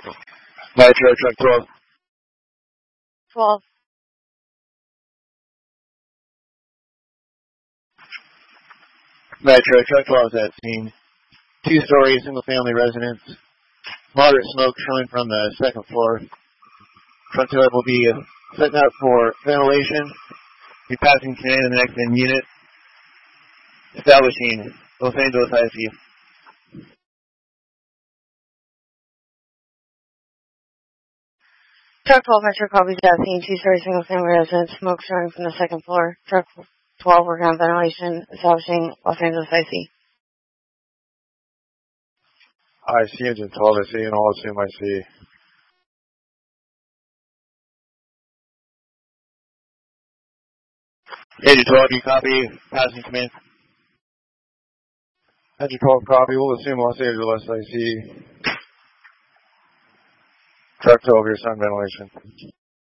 Nitro, truck 12. 12. Nitro, truck 12 is at scene. 2-story, single-family residence. Moderate smoke coming from the second floor. Front door will be setting up for ventilation. Be passing command in the next in unit. Establishing Los Angeles ICU. Truck 12 Metro copies that scene. 2-story single-family residence. Smoke showing from the second floor. Truck 12 working on ventilation. Establishing Los Angeles IC. IC engine 12, I see, and all assume I see. Engine 12, you copy. Passing command. Engine 12 copy, we'll assume Los Angeles IC. Truck 12, your sun ventilation.